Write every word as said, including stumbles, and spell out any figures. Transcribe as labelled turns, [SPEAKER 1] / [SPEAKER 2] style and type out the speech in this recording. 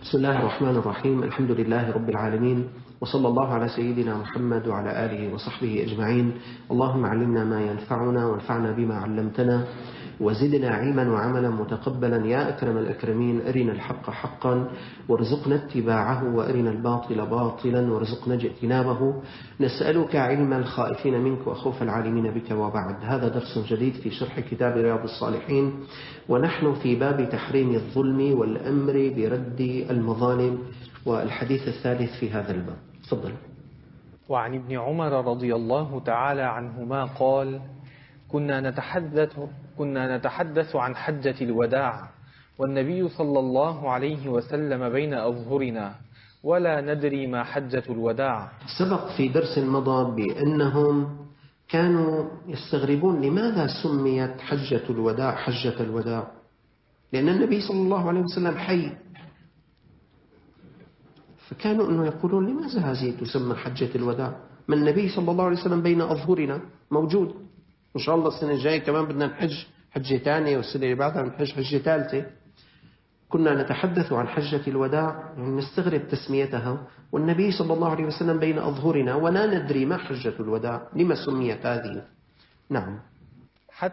[SPEAKER 1] بسم الله الرحمن الرحيم. الحمد لله رب العالمين، وصلى الله على سيدنا محمد وعلى آله وصحبه أجمعين. اللهم علمنا ما ينفعنا وانفعنا بما علمتنا وزدنا علما وعملا متقبلا يا أكرم الأكرمين. أرنا الحق حقا وارزقنا اتباعه، وأرنا الباطل باطلا وارزقنا اجتنابه. نسألك علم الخائفين منك وخوف العالمين بك. وبعد، هذا درس جديد في شرح كتاب رياض الصالحين، ونحن في باب تحريم الظلم والأمر برد المظالم، والحديث الثالث في هذا الباب. تفضل.
[SPEAKER 2] وعن ابن عمر رضي الله تعالى عنهما قال: كنا نتحدث كنا نتحدث عن حجة الوداع، والنبي صلى الله عليه وسلم بين أظهرنا، ولا ندري ما حجة الوداع.
[SPEAKER 1] سبق في درس مضى بأنهم كانوا يستغربون لماذا سميت حجة الوداع حجة الوداع، لأن النبي صلى الله عليه وسلم حي، فكانوا أنه يقولون لماذا هذه تسمى حجة الوداع، ما النبي صلى الله عليه وسلم بين أظهرنا موجود. إن شاء الله السنة الجاية كمان بدنا نحج حجة ثانية، والسنة اللي بعدها نحج حجة ثالثة. كنا نتحدث عن حجة الوداع، يعني نستغرب تسميتها، والنبي صلى الله عليه وسلم بين أظهرنا ولا ندري ما حجة الوداع، لما سميت هذه. نعم.